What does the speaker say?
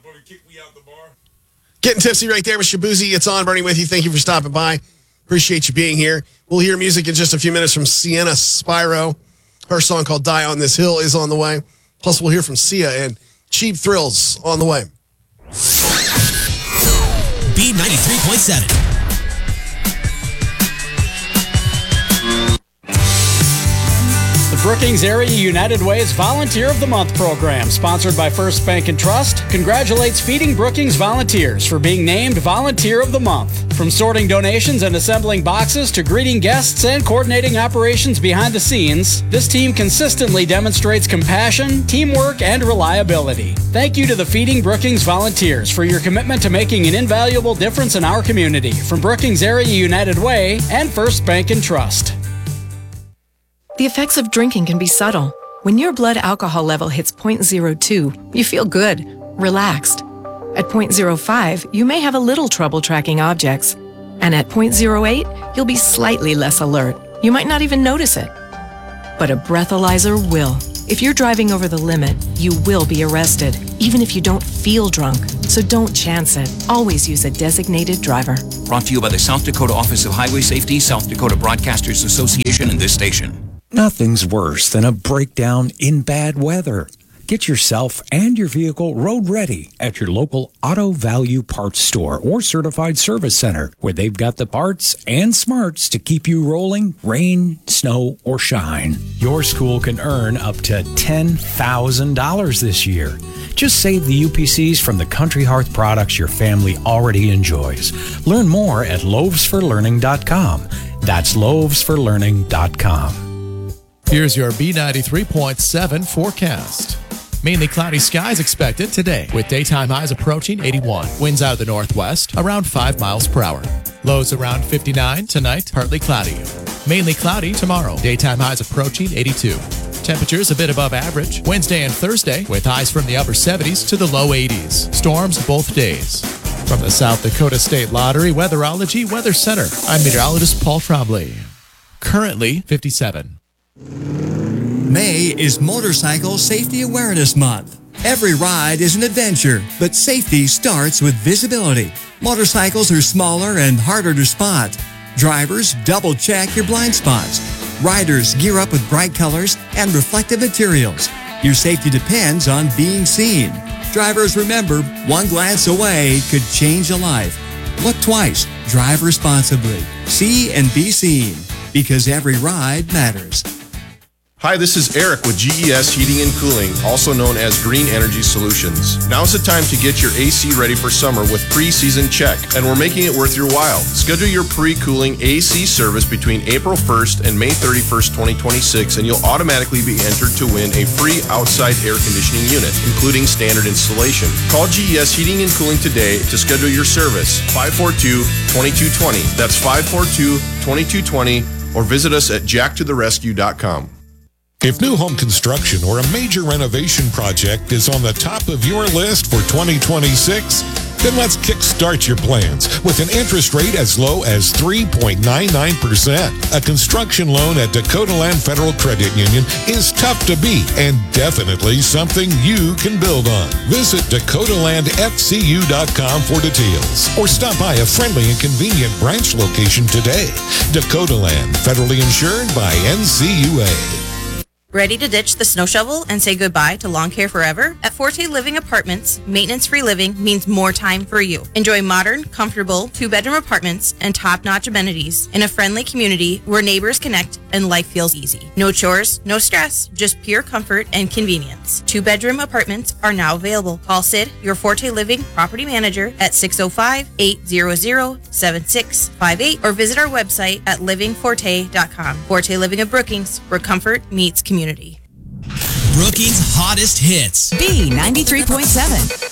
Getting tipsy right there with Shabuzi. It's on, Bernie with you. Thank you for stopping by. Appreciate you being here. We'll hear music in just a few minutes from Sienna Spyro. Her song called Die on This Hill is on the way. Plus, we'll hear from Sia and Cheap Thrills on the way. B93.7. The Brookings Area United Way's Volunteer of the Month program, sponsored by First Bank and Trust, congratulates Feeding Brookings volunteers for being named Volunteer of the Month. From sorting donations and assembling boxes to greeting guests and coordinating operations behind the scenes, this team consistently demonstrates compassion, teamwork, and reliability. Thank you to the Feeding Brookings volunteers for your commitment to making an invaluable difference in our community. From Brookings Area United Way and First Bank and Trust. The effects of drinking can be subtle. When your blood alcohol level hits 0.02, you feel good, relaxed. At 0.05, you may have a little trouble tracking objects. And at 0.08, you'll be slightly less alert. You might not even notice it. But a breathalyzer will. If you're driving over the limit, you will be arrested, even if you don't feel drunk. So don't chance it. Always use a designated driver. Brought to you by the South Dakota Office of Highway Safety, South Dakota Broadcasters Association, and this station. Nothing's worse than a breakdown in bad weather. Get yourself and your vehicle road ready at your local Auto Value Parts store or certified service center, where they've got the parts and smarts to keep you rolling, rain, snow, or shine. Your school can earn up to $10,000 this year. Just save the UPCs from the Country Hearth products your family already enjoys. Learn more at loavesforlearning.com. That's loavesforlearning.com. Here's your B93.7 forecast. Mainly cloudy skies expected today, with daytime highs approaching 81. Winds out of the northwest, around 5 miles per hour. Lows around 59 tonight, partly cloudy. Mainly cloudy tomorrow, daytime highs approaching 82. Temperatures a bit above average Wednesday and Thursday, with highs from the upper 70s to the low 80s. Storms both days. From the South Dakota State Lottery Weatherology Weather Center, I'm meteorologist Paul Trombley. Currently 57. May is Motorcycle Safety Awareness Month. Every ride is an adventure, but safety starts with visibility. Motorcycles are smaller and harder to spot. Drivers, double check your blind spots. Riders, gear up with bright colors and reflective materials. Your safety depends on being seen. Drivers, remember, one glance away could change a life. Look twice, drive responsibly. See and be seen, because every ride matters. Hi, this is Eric with GES Heating and Cooling, also known as Green Energy Solutions. Now's the time to get your AC ready for summer with pre-season check, and we're making it worth your while. Schedule your pre-cooling AC service between April 1st and May 31st, 2026, and you'll automatically be entered to win a free outside air conditioning unit, including standard installation. Call GES Heating and Cooling today to schedule your service, 542-2220. That's 542-2220, or visit us at jacktotherescue.com. If new home construction or a major renovation project is on the top of your list for 2026, then let's kickstart your plans with an interest rate as low as 3.99%. A construction loan at Dakota Land Federal Credit Union is tough to beat and definitely something you can build on. Visit DakotaLandFCU.com for details or stop by a friendly and convenient branch location today. Dakota Land, federally insured by NCUA. Ready to ditch the snow shovel and say goodbye to lawn care forever? At Forte Living Apartments, maintenance-free living means more time for you. Enjoy modern, comfortable, 2-bedroom apartments and top-notch amenities in a friendly community where neighbors connect and life feels easy. No chores, no stress, just pure comfort and convenience. 2-bedroom apartments are now available. Call Sid, your Forte Living property manager, at 605-800-7658 or visit our website at livingforte.com. Forte Living of Brookings, where comfort meets community. Brookings' hottest hits. B93.7.